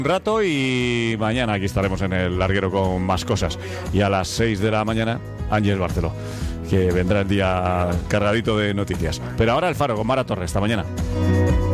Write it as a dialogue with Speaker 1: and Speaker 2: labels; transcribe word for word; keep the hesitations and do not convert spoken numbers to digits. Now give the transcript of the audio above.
Speaker 1: Un rato y mañana aquí estaremos en el larguero con más cosas. Y a las seis de la mañana, Ángel Barceló, que vendrá el día cargadito de noticias. Pero ahora el Faro con Mara Torres. Esta mañana.